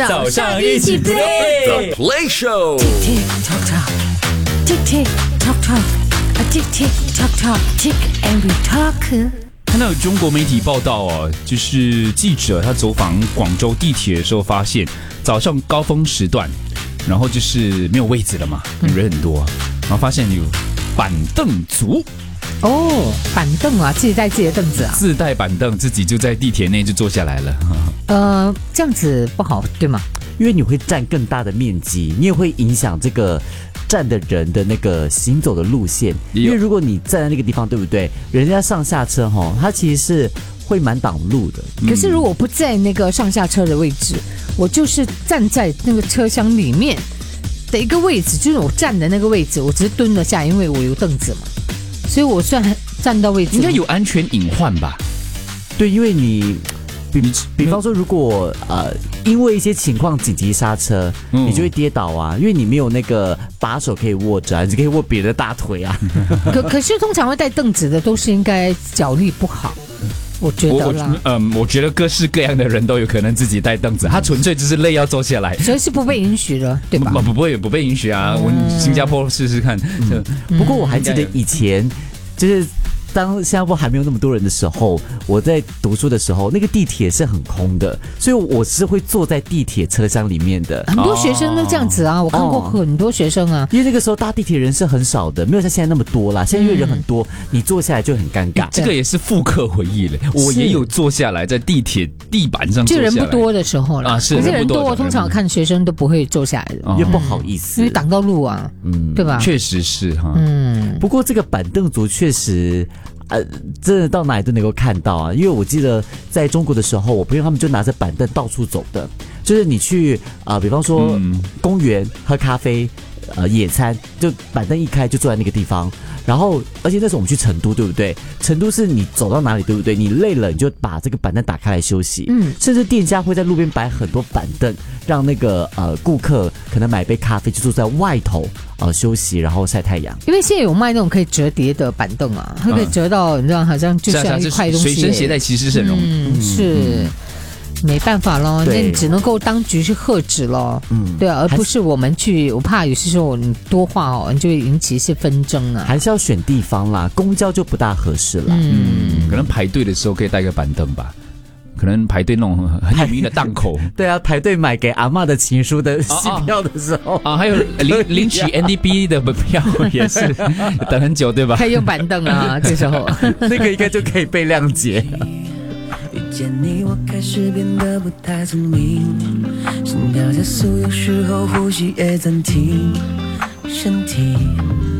早上一起 play The Play Show。 Tick tock tock, tick tick tock tock, a tick tick tock tock, tick and we talk。 看到有中国媒体报道哦，就是记者他走访广州地铁的时候，发现早上高峰时段，然后就是没有位置了嘛，人很多，然后发现有板凳族。 哦，板凳啊，自己带自己的凳子啊， 自带板凳，自己就在地铁内就坐下来了。 这样子不好，对吗？ 因为你会占更大的面积，你也会影响这个站的人的那个行走的路线。因为如果你站在那个地方，对不对？人家上下车哈，它其实是会蛮挡路的。 可是如果不在那个上下车的位置，我就是站在那个车厢里面的一个位置，就是我站的那个位置，我只是蹲了下，因为我有凳子嘛，所以我算站到位置。 应该有安全隐患吧？ 对，因为你比方说，如果因为一些情况紧急刹车，你就会跌倒啊，因为你没有那个把手可以握着啊，你可以握别人的大腿啊。 可是通常会带凳子的都是应该脚力不好，我觉得啦。 我觉得各式各样的人都有可能自己带凳子，他纯粹就是累要坐下来， 所以是不被允许的，对吧？ 不被允许啊！我新加坡试试看。 不过我还记得以前就是当新加坡还没有那么多人的时候，我在读书的时候，那个地铁是很空的，所以我是会坐在地铁车厢里面的。 很多学生都这样子啊，我看过很多学生啊。 因为那个时候搭地铁人是很少的，没有像现在那么多啦。现在因为人很多，你坐下来就很尴尬。 这个也是复刻回忆了。我也有坐下来在地铁地板上坐下来， 就人不多的时候了啊，是可是人多，通常看学生都不会坐下来的， 因为不好意思， 因为挡到路啊，对吧？ 确实是哈。 不过这个板凳族确实。真的到哪里都能够看到啊！因为我记得在中国的时候，我朋友他们就拿着板凳到处走的，就是你去比方说公园喝咖啡，野餐，就板凳一开就坐在那个地方。然后，而且那时候我们去成都，对不对？成都是你走到哪里，对不对？你累了，你就把这个板凳打开来休息。甚至店家会在路边摆很多板凳，让那个顾客可能买杯咖啡就坐在外头休息，然后晒太阳。 因为现在有卖那种可以折叠的板凳啊，它可以折到你知道，好像就像一块东西， 随身携带其实是很容易。 是。没办法咯，那你只能够当局去喝止咯，对啊，而不是我们去。我怕有些时候你多话哦，你就会引起一些纷争啊。 还是要选地方啦，公交就不大合适了。 可能排队的时候可以带个板凳吧。可能排队那种很有名的档口， 对啊，排队买给阿嬷的情书的戏票的时候还有领取 NDP 的票也是等很久，对吧？ 可以用板凳啊，这时候那个应该就可以被谅解。 遇见你，我开始变得不太聪明，心跳加速，有时候呼吸也暂停。